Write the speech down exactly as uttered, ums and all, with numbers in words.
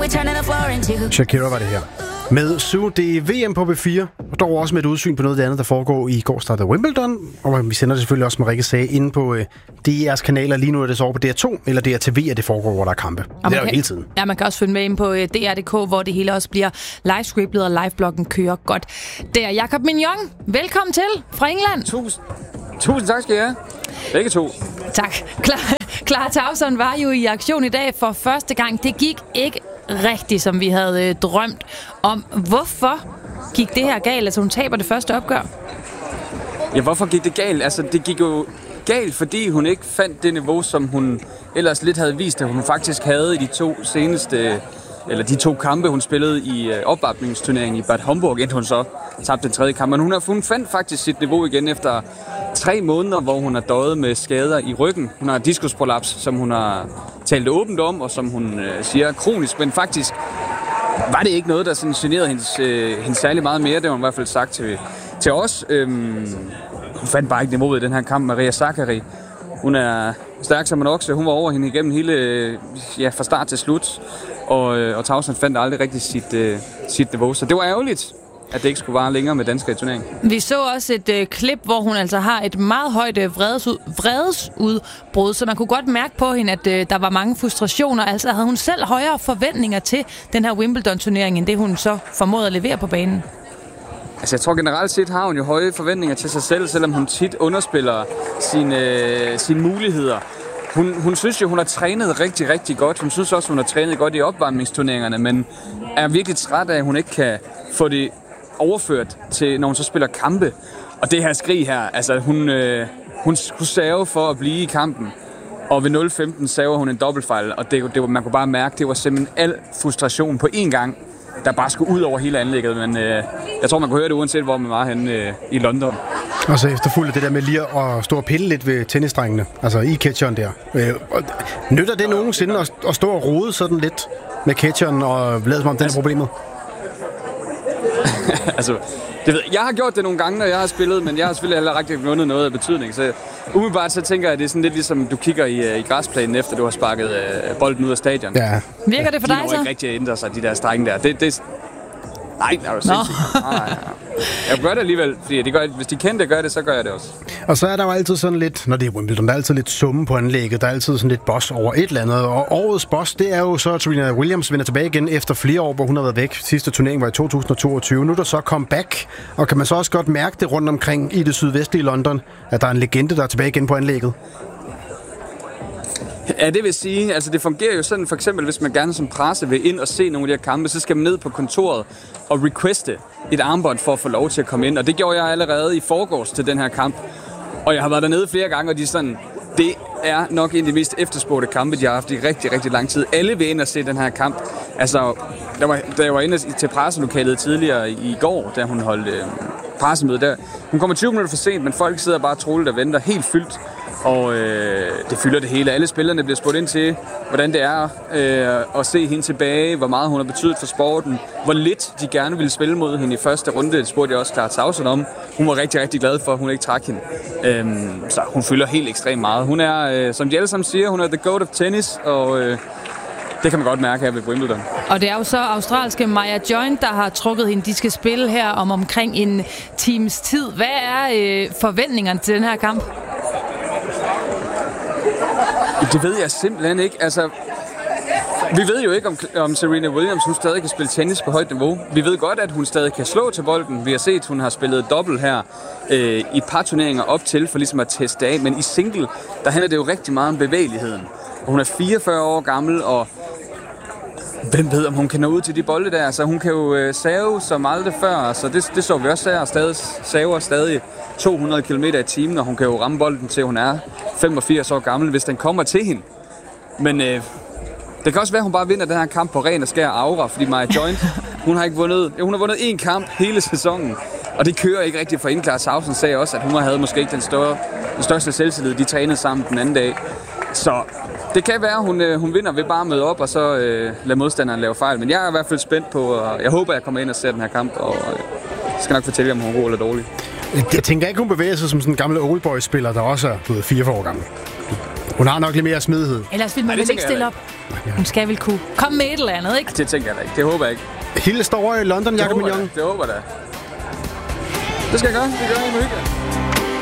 Shakira var det her. Med Sue, det er V M på B fire, og dog også med et udsyn på noget af det andet, der foregår i går startede Wimbledon, og vi sender det selvfølgelig også, som Rikke sagde, inde på øh, D R's kanaler. Lige nu er det så over på D R to, eller D R T V, at det foregår, hvor der er kampe. Og det er jo hele tiden. Ja, man kan også følge med ind på D R punktum d k, hvor det hele også bliver livescriptet, og livebloggen kører godt. Der, Jakob Mignon, velkommen til fra England. Tusind, tusind tak skal I have. Begge to. Tak. Klar, Clara Tauson var jo i aktion i dag for første gang. Det gik ikke rigtigt, som vi havde øh, drømt om. Hvorfor gik det her galt? Altså, hun taber det første opgør. Ja, hvorfor gik det galt? Altså, det gik jo galt, fordi hun ikke fandt det niveau, som hun ellers lidt havde vist, at hun faktisk havde i de to seneste, eller de to kampe, hun spillede i øh, opvarmningsturneringen i Bad Homburg, indtil hun så tabte den tredje kamp. Men hun, har, hun fandt faktisk sit niveau igen efter tre måneder, hvor hun har døjet med skader i ryggen. Hun har diskusprolaps, som hun har talt åbent om, og som hun øh, siger er kronisk, men faktisk var det ikke noget, der sådan generede hendes, øh, hendes særlig meget mere. Det har hun i hvert fald sagt til, til os. Øhm, hun fandt bare ikke niveauet i den her kamp. Maria Sakkari, hun er stærk som en okse. Hun var over hende igennem hele, ja, fra start til slut. Og, og Tauson fandt aldrig rigtig sit, øh, sit niveau. Så det var ærgerligt, at det ikke skulle vare længere med danskere i turneringen. Vi så også et øh, klip, hvor hun altså har et meget højt øh, vredesud, vredesudbrud, så man kunne godt mærke på hende, at øh, der var mange frustrationer. Altså havde hun selv højere forventninger til den her Wimbledon-turnering, end det hun så formåede at levere på banen? Altså jeg tror generelt set har hun jo høje forventninger til sig selv, selvom hun tit underspiller sine, øh, sine muligheder. Hun, hun synes jo, hun har trænet rigtig, rigtig godt. Hun synes også, hun har trænet godt i opvarmningsturneringerne, men er virkelig træt af, at hun ikke kan få det overført til, når hun så spiller kampe. Og det her skrig her, altså hun, øh, hun kunne serve for at blive i kampen, og ved nul femten server hun en dobbeltfejl, og det, det, man kunne bare mærke, det var simpelthen al frustration på én gang, der bare skulle ud over hele anlægget, men øh, jeg tror, man kunne høre det, uanset hvor man var henne øh, i London. Og så efterfulgte det der med lige at stå og pille lidt ved tennisdrengene, altså i catcheren der. Øh, nytter det nogensinde at, at stå og rode sådan lidt med catcheren og lade som om den er problemet? altså, det ved, jeg har gjort det nogle gange, når jeg har spillet, men jeg har selvfølgelig heller rigtig vundet noget af betydning. Så umiddelbart så tænker jeg, at det er sådan lidt ligesom, du kigger i, i græsplanen, efter du har sparket øh, bolden ud af stadion. Ja. Virker det for de dig så? De når ikke rigtig at ændre sig, de der strenge der. Det, det, nej, er du sindssygt. Nej, nej, nej. Jeg gør det alligevel, fordi det gør, hvis de kender det, gør det, så gør jeg det også. Og så er der jo altid sådan lidt, når det er Wimbledon, der er altid lidt summe på anlægget, der er altid sådan lidt boss over et eller andet. Og årets boss, det er jo så, at Serena Williams vender tilbage igen efter flere år, hvor hun har været væk. Sidste turnering var i to tusind og toogtyve. Nu er der så comeback, og kan man så også godt mærke det rundt omkring i det sydvestlige London, at der er en legende, der er tilbage igen på anlægget? Ja, det vil sige, altså det fungerer jo sådan, for eksempel hvis man gerne som presse vil ind og se nogle af de her kampe, så skal man ned på kontoret og requeste et armbånd for at få lov til at komme ind. Og det gjorde jeg allerede i forgårs til den her kamp. Og jeg har været dernede flere gange, og de er sådan, det er nok en af de mest efterspurgte kampe, de har haft i rigtig, rigtig lang tid. Alle vil ind og se den her kamp. Altså, der var, da jeg var inde til presselokalet tidligere i går, da hun holdt øh, pressemøde der. Hun kommer tyve minutter for sent, men folk sidder bare troligt og venter helt fyldt. Og øh, det fylder det hele. Alle spillerne bliver spurgt ind til, hvordan det er øh, at se hende tilbage, hvor meget hun har betydet for sporten, hvor lidt de gerne ville spille mod hende i første runde. Det spurgte jeg også Clara Tauson om. Hun var rigtig, rigtig glad for, at hun ikke trak hende. Øhm, så hun fylder helt ekstremt meget. Hun er, øh, som de alle sammen siger, hun er the goat of tennis, og øh, det kan man godt mærke her ved Wimbledon. Og det er jo så australske Maya Joint, der har trukket hende. De skal spille her om omkring en times tid. Hvad er øh, forventningerne til den her kamp? Det ved jeg simpelthen ikke. Altså, vi ved jo ikke, om, om Serena Williams hun stadig kan spille tennis på højt niveau. Vi ved godt, at hun stadig kan slå til bolden. Vi har set, at hun har spillet dobbelt her øh, i et par turneringer op til, for ligesom at teste af. Men i single, der handler det jo rigtig meget om bevægeligheden. Og hun er fireogfyrre år gammel, og hvem ved, om hun kan nå ud til de bolde der. Så hun kan jo øh, save som aldrig før. Så det, det så vi også her. Stadig, saver stadig to hundrede kilometer i timen, og hun kan jo ramme bolden til, hun er femogfirs år gammel, hvis den kommer til hende. Men øh, det kan også være, at hun bare vinder den her kamp på ren og skær aura, fordi Maya Joint, hun har ikke vundet, hun har vundet én kamp hele sæsonen, og det kører ikke rigtigt for hende. Clara Tauson sagde også, at hun havde måske ikke den, større, den største selvtillid, de trænede sammen den anden dag. Så det kan være, at hun, øh, hun vinder ved bare at møde op, og så øh, lade modstanderen lave fejl. Men jeg er i hvert fald spændt på, og jeg håber, at jeg kommer ind og ser den her kamp, og øh, skal nok fortælle, om hun er god eller dårlig. Jeg tænker ikke, hun bevæger sig som sådan en gammel oldboy-spiller, der også er blevet fireogfyrre år gammel. Hun har nok lidt mere smidighed. Ellers vil man Ej, det vel ikke tænker stille op. Hun skal vel kunne komme med et eller andet, ikke? Det tænker jeg da ikke. Det håber jeg ikke. Hilde står over i London, Det Jakob håber jeg Mignon. da. Det håber jeg da. Det skal jeg gøre. Det gør jeg i hygge.